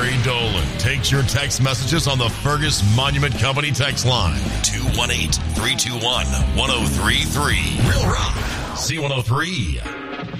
Gary Dolan takes your text messages on the Fergus Monument Company text line. 218-321-1033. Real Rock. C103.